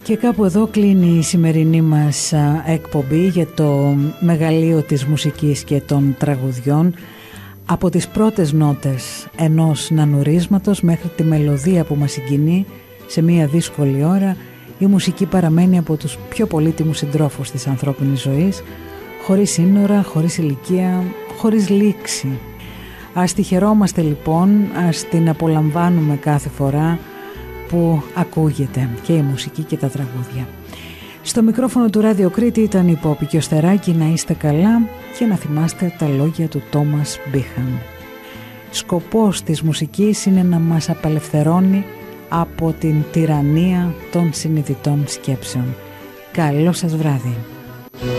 Και κάπου εδώ κλείνει η σημερινή μας εκπομπή για το μεγαλείο της μουσικής και των τραγουδιών, από τις πρώτες νότες ενός νανουρίσματος μέχρι τη μελωδία που μας συγκινεί σε μια δύσκολη ώρα. Η μουσική παραμένει από τους πιο πολύτιμους συντρόφους της ανθρώπινης ζωής, χωρίς σύνορα, χωρίς ηλικία, χωρίς λήξη. Ας τη χαιρόμαστε λοιπόν, ας την απολαμβάνουμε κάθε φορά που ακούγεται και η μουσική και τα τραγούδια. Στο μικρόφωνο του Ράδιο Κρήτη ήταν η Πόπη και ο Στεράκη. Να είστε καλά και να θυμάστε τα λόγια του Τόμας Μπίχαν. Σκοπός της μουσικής είναι να μας απελευθερώνει από την τυραννία των συνειδητών σκέψεων. Καλό σας βράδυ.